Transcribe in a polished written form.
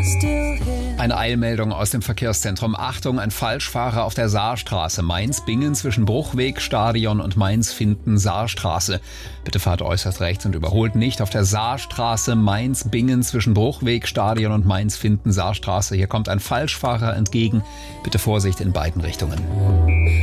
Eine Eilmeldung aus dem Verkehrszentrum. Achtung, ein Falschfahrer auf der Saarstraße. Mainz-Bingen zwischen Bruchweg, Stadion und Mainz-Finden-Saarstraße. Bitte fahrt äußerst rechts und überholt nicht auf der Saarstraße. Mainz-Bingen zwischen Bruchweg, Stadion und Mainz-Finden-Saarstraße. Hier kommt ein Falschfahrer entgegen. Bitte Vorsicht in beiden Richtungen.